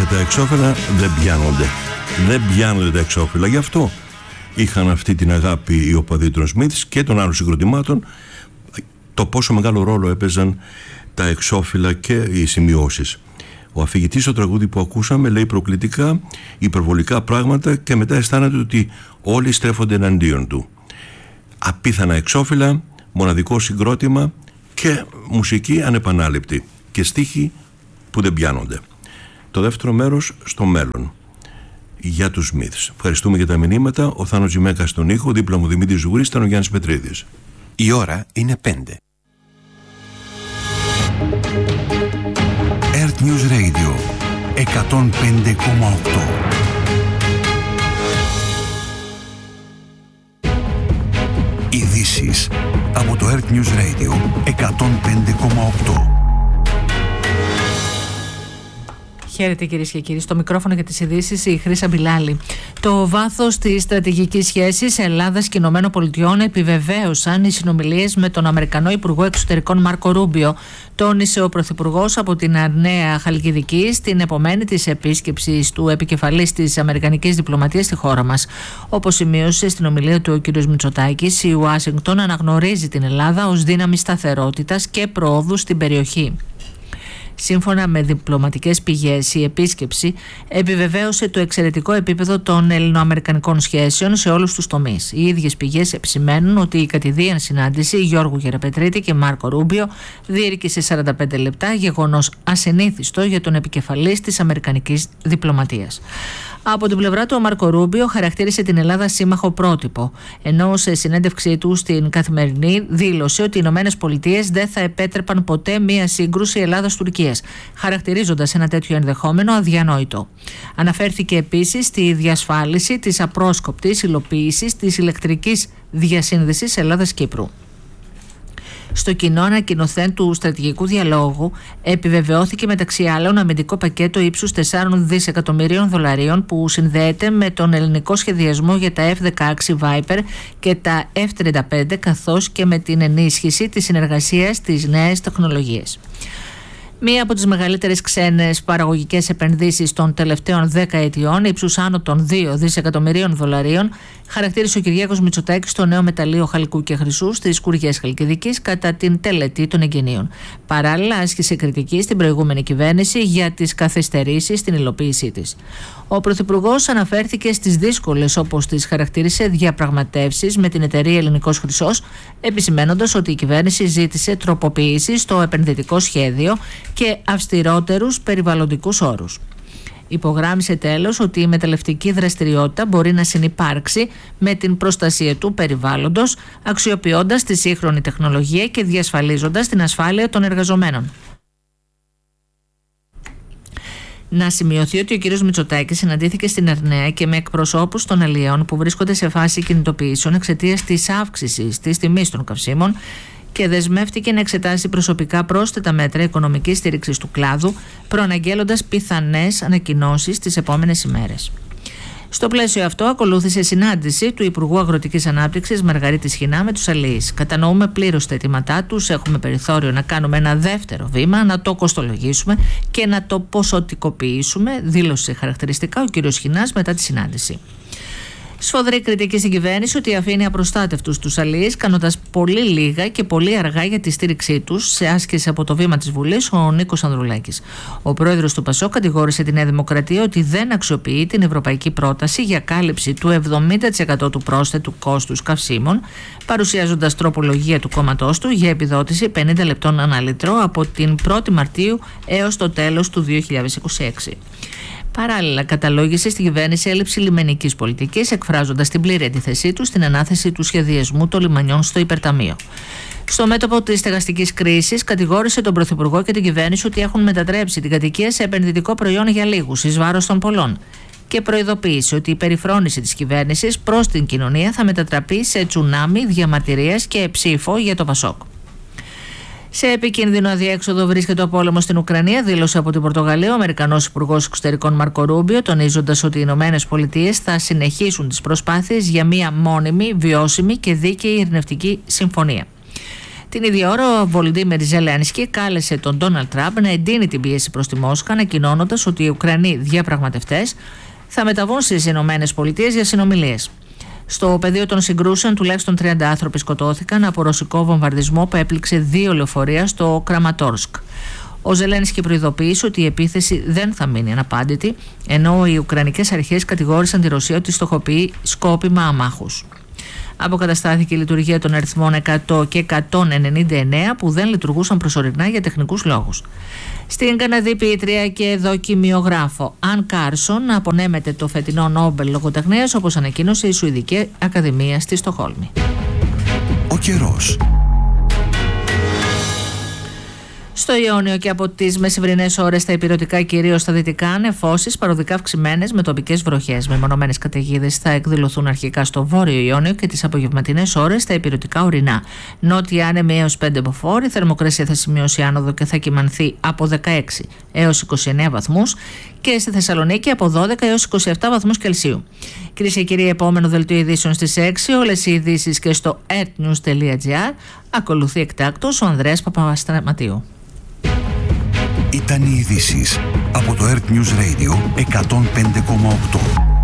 τα εξώφυλλα δεν πιάνονται. Δεν πιάνονται τα εξώφυλλα. Γι' αυτό είχαν αυτή την αγάπη οι οπαδοί των Σμιθς και των άλλων συγκροτημάτων, το πόσο μεγάλο ρόλο έπαιζαν τα εξώφυλλα και οι σημειώσεις. Ο αφηγητής στο τραγούδι που ακούσαμε λέει προκλητικά, υπερβολικά πράγματα και μετά αισθάνεται ότι όλοι στρέφονται εναντίον του. Απίθανα εξώφυλλα, μοναδικό συγκρότημα και μουσική ανεπανάληπτη και στίχοι που δεν πιάνονται. Το δεύτερο μέρος στο μέλλον για τους Σμιθς. Ευχαριστούμε για τα μηνύματα. Ο Θάνος Τζιμέκας στον ήχο, δίπλα μου Δημήτρης Ζουγρής, ήταν ο Γιάννης Πετρίδης. Η ώρα είναι 5. Earth News Radio 105,8. Ειδήσεις από το Earth News Radio 105,8. Χαίρετε κυρίες και κύριοι. Στο μικρόφωνο για τις ειδήσεις η Χρύσα Μπιλάλη. Το βάθος της στρατηγικής σχέσης Ελλάδας και Ηνωμένων Πολιτειών επιβεβαίωσαν οι συνομιλίες με τον Αμερικανό Υπουργό Εξωτερικών Μάρκο Ρούμπιο. Τόνισε ο Πρωθυπουργός από την Νέα Χαλκιδική στην επομένη της επίσκεψης του επικεφαλής της Αμερικανικής Διπλωματίας στη χώρα μας. Όπως σημείωσε στην ομιλία του ο κ. Μητσοτάκης, η Ουάσιγκτον αναγνωρίζει την Ελλάδα ως δύναμη σταθερότητας και προόδου στην περιοχή. Σύμφωνα με διπλωματικές πηγές, η επίσκεψη επιβεβαίωσε το εξαιρετικό επίπεδο των ελληνοαμερικανικών σχέσεων σε όλους τους τομείς. Οι ίδιες πηγές επισημαίνουν ότι η κατηδίαν συνάντηση Γιώργου Γεραπετρίτη και Μάρκο Ρούμπιο διήρκησε 45 λεπτά, γεγονός ασυνήθιστο για τον επικεφαλής της Αμερικανικής διπλωματίας. Από την πλευρά του, ο Μάρκο Ρούμπιο χαρακτήρισε την Ελλάδα σύμμαχο πρότυπο, ενώ σε συνέντευξή του στην Καθημερινή δήλωσε ότι οι Ηνωμένες Πολιτείες δεν θα επέτρεπαν ποτέ μία σύγκρουση Ελλάδας-Τουρκίας, χαρακτηρίζοντας ένα τέτοιο ενδεχόμενο αδιανόητο. Αναφέρθηκε επίσης στη διασφάλιση της απρόσκοπτης υλοποίησης της ηλεκτρικής διασύνδεσης Ελλάδας-Κύπρου. Στο κοινό ανακοινωθέν του στρατηγικού διαλόγου επιβεβαιώθηκε μεταξύ άλλων αμυντικό πακέτο ύψους 4 δισεκατομμυρίων δολαρίων που συνδέεται με τον ελληνικό σχεδιασμό για τα F-16 Viper και τα F-35, καθώς και με την ενίσχυση της συνεργασίας στις νέες τεχνολογίες. Μία από τις μεγαλύτερες ξένες παραγωγικές επενδύσεις των τελευταίων 10 ετιών, ύψους άνω των 2 δισεκατομμυρίων δολαρίων, χαρακτήρισε ο Κυριάκος Μητσοτάκης στο νέο μεταλλείο χαλκού και χρυσού στις Κουριές Χαλκιδικής κατά την τελετή των εγγενείων. Παράλληλα, άσκησε κριτική στην προηγούμενη κυβέρνηση για τις καθυστερήσεις στην υλοποίησή της. Ο Πρωθυπουργός αναφέρθηκε στις δύσκολες, όπως τις χαρακτήρισε, διαπραγματεύσεις με την εταιρεία Ελληνικός Χρυσός, επισημαίνοντας ότι η κυβέρνηση ζήτησε τροποποιήσεις στο επενδυτικό σχέδιο και αυστηρότερους περιβαλλοντικούς όρους. Υπογράμμισε τέλος ότι η μεταλλευτική δραστηριότητα μπορεί να συνυπάρξει με την προστασία του περιβάλλοντος, αξιοποιώντας τη σύγχρονη τεχνολογία και διασφαλίζοντας την ασφάλεια των εργαζομένων. Να σημειωθεί ότι ο κ. Μητσοτάκης συναντήθηκε στην Ερνέα και με εκπροσώπους των αλλιέων που βρίσκονται σε φάση κινητοποιήσεων εξαιτίας της αύξησης της τιμής των καυσίμων και δεσμεύτηκε να εξετάσει προσωπικά πρόσθετα μέτρα οικονομικής στήριξης του κλάδου, προαναγγέλλοντας πιθανές ανακοινώσεις τις επόμενες ημέρες. Στο πλαίσιο αυτό, ακολούθησε συνάντηση του Υπουργού Αγροτικής Ανάπτυξης Μαργαρίτης Χινά με τους αλλιείς. Κατανοούμε πλήρως τα αιτήματά τους, έχουμε περιθώριο να κάνουμε ένα δεύτερο βήμα, να το κοστολογήσουμε και να το ποσοτικοποιήσουμε, δήλωσε χαρακτηριστικά ο κ. Χινάς μετά τη συνάντηση. Σφοδρή κριτική στην κυβέρνηση ότι αφήνει απροστάτευτους τους αλλιείς, κάνοντας πολύ λίγα και πολύ αργά για τη στήριξή τους, σε άσκηση από το βήμα της Βουλής ο Νίκος Ανδρουλάκης. Ο πρόεδρος του ΠΑΣΟΚ κατηγόρησε τη Νέα Δημοκρατία ότι δεν αξιοποιεί την ευρωπαϊκή πρόταση για κάλυψη του 70% του πρόσθετου κόστους καυσίμων, παρουσιάζοντας τροπολογία του κόμματός του για επιδότηση 50 λεπτών ανά λίτρο από την 1η Μαρτίου έως το τέλος του 2026. Παράλληλα, καταλόγησε στην κυβέρνηση έλλειψη λιμενικής πολιτικής, εκφράζοντας την πλήρη αντίθεσή του στην ανάθεση του σχεδιασμού των λιμανιών στο υπερταμείο. Στο μέτωπο της στεγαστικής κρίσης, κατηγόρησε τον Πρωθυπουργό και την κυβέρνηση ότι έχουν μετατρέψει την κατοικία σε επενδυτικό προϊόν για λίγους, εις βάρος των πολλών. Και προειδοποίησε ότι η περιφρόνηση της κυβέρνησης προς την κοινωνία θα μετατραπεί σε τσουνάμι διαμαρτυρίας και ψήφο για το ΠΑΣΟΚ. Σε επικίνδυνο αδιέξοδο βρίσκεται ο πόλεμος στην Ουκρανία, δήλωσε από την Πορτογαλία ο Αμερικανός Υπουργός Εξωτερικών Μάρκο Ρούμπιο, τονίζοντας ότι οι Ηνωμένες Πολιτείες θα συνεχίσουν τις προσπάθειες για μια μόνιμη, βιώσιμη και δίκαιη ειρηνευτική συμφωνία. Την ίδια ώρα, ο Βολοντίμιρ Ζελένσκι κάλεσε τον Ντόναλντ Τραμπ να εντείνει την πίεση προς τη Μόσχα, ανακοινώνοντας ότι οι Ουκρανοί διαπραγματευτές θα μεταβούν στις ΗΠΑ για συνομιλίες. Στο πεδίο των συγκρούσεων, τουλάχιστον 30 άνθρωποι σκοτώθηκαν από ρωσικό βομβαρδισμό που έπληξε 2 λεωφορεία στο Κραματόρσκ. Ο Ζελένσκι προειδοποίησε ότι η επίθεση δεν θα μείνει αναπάντητη, ενώ οι Ουκρανικές αρχές κατηγόρησαν τη Ρωσία ότι στοχοποιεί σκόπιμα αμάχους. Αποκαταστάθηκε η λειτουργία των αριθμών 100 και 199 που δεν λειτουργούσαν προσωρινά για τεχνικούς λόγους. Στην Καναδή ποιήτρια και δοκιμιογράφο Αν Κάρσον απονέμεται το φετινό Νόμπελ λογοτεχνίας, όπως ανακοίνωσε η Σουηδική Ακαδημία στη Στοκχόλμη. Ο καιρός. Στο Ιόνιο και από τις μεσημβρινές ώρες στα ηπειρωτικά, κυρίως στα δυτικά, νεφώσεις παροδικά αυξημένες με τοπικές βροχές. Μεμονωμένες καταιγίδες θα εκδηλωθούν αρχικά στο βόρειο Ιόνιο και τις απογευματινές ώρες στα ηπειρωτικά ορεινά. Νότια άνεμοι έως 5 μποφόρ, η θερμοκρασία θα σημειώσει άνοδο και θα κυμανθεί από 16 έως 29 βαθμούς και στη Θεσσαλονίκη από 12 έως 27 βαθμούς Κελσίου. Κυρίες και κύριοι, επόμενο δελτίο ειδήσεων στις 6, όλες οι ειδήσεις και στο earthnews.gr. Ακολουθεί εκτάκτος ο Ανδρέας Παπαστραματίου. Ήταν οι ειδήσεις από το Earth News Radio 105,8.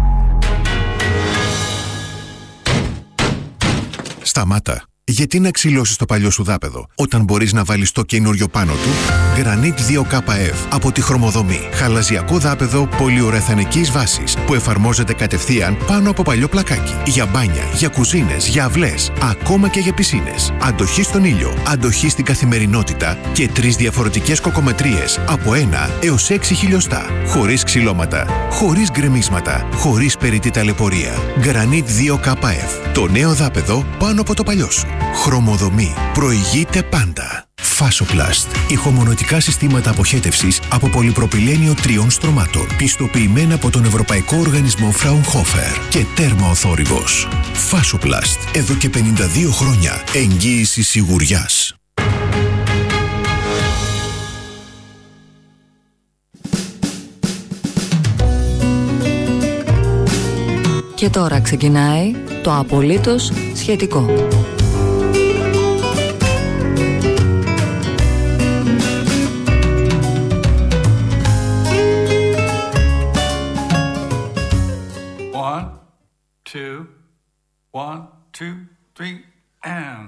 Σταμάτα. Γιατί να ξυλώσεις το παλιό σου δάπεδο όταν μπορείς να βάλεις το καινούριο πάνω του? Granit 2KF από τη Χρωμοδομή. Χαλαζιακό δάπεδο πολυουρεθανικής βάσης που εφαρμόζεται κατευθείαν πάνω από παλιό πλακάκι. Για μπάνια, για κουζίνες, για αυλές, ακόμα και για πισίνες. Αντοχή στον ήλιο, αντοχή στην καθημερινότητα και 3 διαφορετικές κοκομετρίες από 1 έως 6 χιλιοστά. Χωρίς ξυλώματα, χωρίς γκρεμίσματα, χωρίς περιττή ταλαιπωρία. Granit 2KF. Το νέο δάπεδο πάνω από το παλιό σου. Χρωμοδομή. Προηγείται πάντα. Fasoplast. Ηχομονωτικά συστήματα αποχέτευσης από πολυπροπυλένιο 3 στρωμάτων. Πιστοποιημένα από τον Ευρωπαϊκό Οργανισμό Fraunhofer και τέρμα ο θόρυβος. Fasoplast. Εδώ και 52 χρόνια. Εγγύηση σιγουριάς. Και τώρα ξεκινάει το απολύτως σχετικό. One, two, 1, 2, 3, and